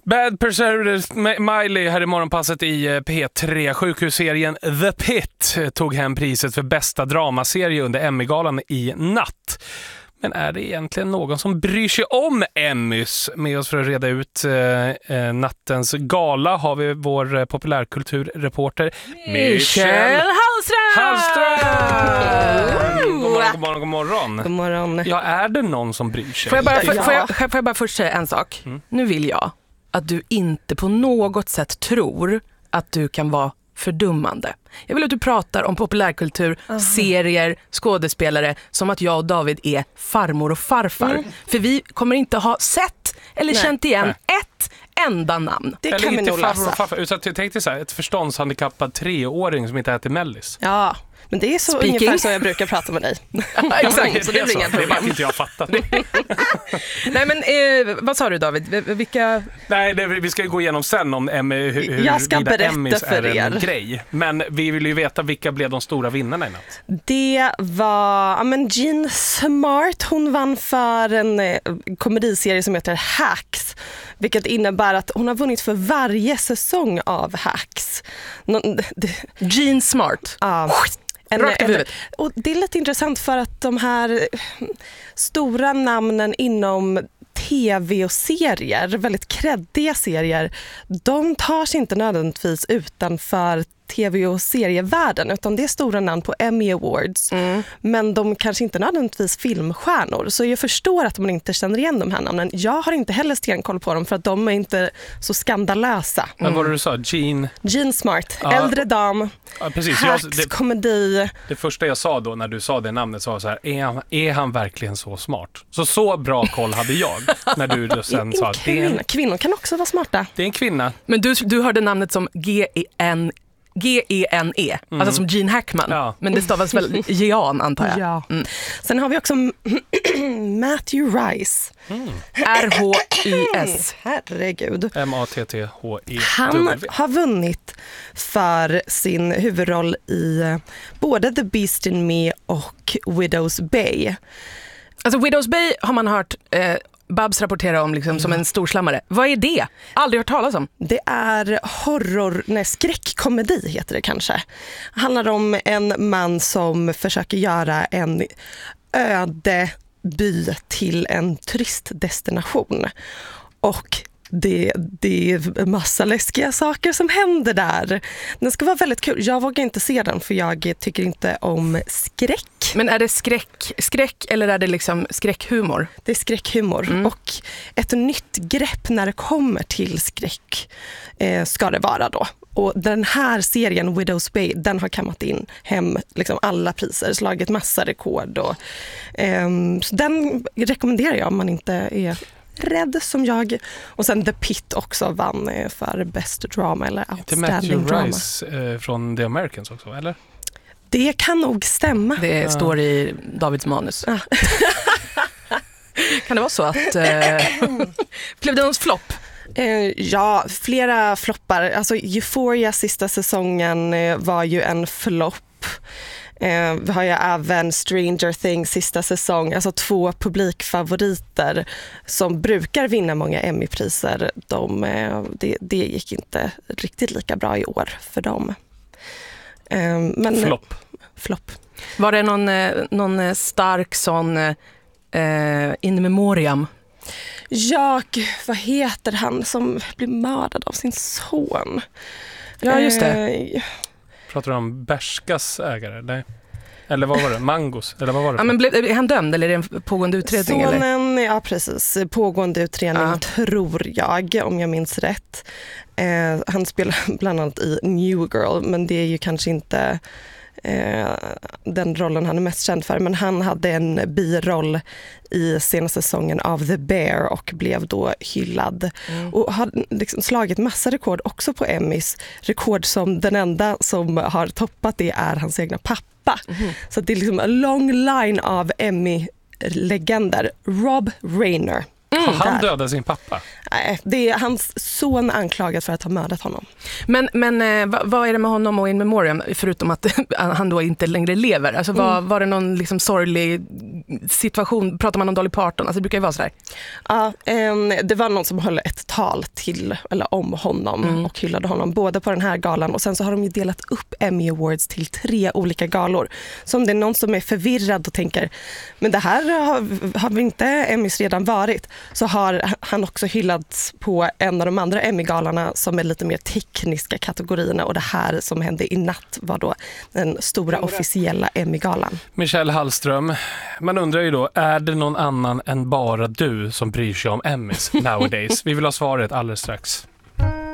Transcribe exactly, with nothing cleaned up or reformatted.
Bad Perseverance Miley här i morgonpasset i P tre. Sjukhusserien The Pit tog hem priset för bästa dramaserie under Emmy-galan i natt. Men är det egentligen någon som bryr sig om Emmys? Med oss för att reda ut eh, nattens gala har vi vår populärkulturreporter Michelle Hallström! Hallström! God morgon, god morgon, god morgon. God morgon. Ja, är det någon som bryr sig? Får jag bara, får, Ja. får jag, får jag bara först säga en sak? Mm. Nu vill jag att du inte på något sätt tror att du kan vara fördummande. Jag vill att du pratar om populärkultur, Aha. serier, skådespelare som att jag och David är farmor och farfar. Mm. För vi kommer inte ha sett eller Nej. känt igen Nej. ett enda namn. Det Eller kan vi inte nog farfar och lösa. farfar, utan tänk dig så här, ett förståndshandikappad treåring som inte äter mellis. Ja, men det är så Speaking. ungefär så jag brukar prata med dig. Exakt, så det är blir så. inga Det är bara problem. att inte jag har fattat. Nej men eh, vad sa du David? V- Vilka... Nej, det, vi ska ju gå igenom sen om Emmy, hur, hur Jag ska berätta Emmys för är en er. grej. Men vi vill ju veta vilka blev de stora vinnarna i natt. Det var ja, men Jean Smart, hon vann för en eh, komediserie som heter Hacks. Vilket innebär att hon har vunnit för varje säsong av Hacks. Nå- det, Jean Smart. ja. En, Rakt över en, huvudet. och det är lite intressant för att de här stora namnen inom tv och serier, väldigt kreddiga serier, de tar sig inte nödvändigtvis utanför tv- och serievärlden, utan det är stora namn på Emmy Awards. Mm. Men de kanske inte nödvändigtvis filmstjärnor. Så jag förstår att man inte känner igen de här namnen. Jag har inte heller stenkoll på dem för att de är inte så skandalösa. Men vad var det du sa? Jean? Jean Smart, Ja. äldre dam, Ja, precis. Jag, Hacks, det, komedi. det första jag sa då när du sa det namnet så var så här, är han, är han verkligen så smart? Så så bra koll hade jag när du då sen sa att det är en, Kvinnor, kvinnor kan också vara smarta. det är en kvinna. Men du, du hörde namnet som G E N G E N E, Mm. alltså som Gene Hackman. Ja. Men det stavas väl Jean antar jag. Ja. Mm. Sen har vi också Matthew Rice. R H Y S. Herregud. M A T T H E Han W. har vunnit för sin huvudroll i både The Beast in Me och Widow's Bay. Alltså Widow's Bay har man hört eh, Babs rapportera om liksom, som en storslammare. Vad är det? Aldrig hört talas om. Det är horror, nej, skräckkomedi heter det kanske. Handlar om en man som försöker göra en öde by till en turistdestination. Och det, det är massa läskiga saker som händer där. Den ska vara väldigt kul. Jag vågar inte se den för jag tycker inte om skräck. Men är det skräck, skräck eller är det liksom skräckhumor? Det är skräckhumor Mm. och ett nytt grepp när det kommer till skräck eh, ska det vara då. Och den här serien Widow's Bay, den har kammat in hem liksom alla priser, slagit massa rekord. Och, ehm, så den rekommenderar jag om man inte är rädd som jag. Och sen The Pit också vann eh, för Best Drama eller Till Outstanding Matthew Drama. Rice eh, från The Americans också, eller? Det kan nog stämma. Det Ja. står i Davids manus. Ja. Kan det vara så att... Eh, blev det någon flopp? Eh, ja, flera floppar. Alltså Euphoria sista säsongen eh, var ju en flopp. Eh, vi har ju även Stranger Things sista säsong, alltså två publikfavoriter som brukar vinna många Emmy-priser. De, eh, det, det gick inte riktigt lika bra i år för dem. Eh, men, Flopp. Flopp. Var det någon, eh, någon eh, stark sån eh, in memoriam? Ja, gud, vad heter han som blir mördad av sin son? Ja, just det. Eh, Pratar du om Berskas ägare? Nej. Eller vad var det? Mangos? Eller vad var det? Ja, men blev, är han dömd eller är det en pågående utredning? Eller? Sonen, ja precis. Pågående utredning Ja. tror jag, om jag minns rätt. Eh, han spelar bland annat i New Girl, men det är ju kanske inte eh, den rollen han är mest känd för. Men han hade en biroll i senaste säsongen av The Bear och blev då hyllad. Mm. Och har liksom slagit massa rekord också på Emmys. Rekord som den enda som har toppat det är hans egna pappa. Mhm. Så det är liksom en lång line av Emmy-legender. Rob Reiner. Mm, Har han där. dödat sin pappa? Nej, det är hans son anklagad för att ha mördat honom. Men, men eh, vad, vad är det med honom och In Memoriam, förutom att han då inte längre lever? Alltså, var, Mm. var det någon liksom sorglig situation? Pratar man om Dolly Parton? Alltså, det brukar ju vara sådär. Ja, em, det var någon som höll ett tal till eller om honom Mm. och hyllade honom både på den här galan och sen så har de ju delat upp Emmy Awards till tre olika galor. Så om det är någon som är förvirrad och tänker, men det här har, har vi inte Emmys redan varit, så har han också hyllats på en av de andra Emmy-galarna som är lite mer tekniska kategorierna, och det här som hände i natt var då den stora officiella Emmy-galan. Michelle Hallström, man undrar ju då, är det någon annan än bara du som bryr sig om Emmys nowadays? Vi vill ha svaret alldeles strax.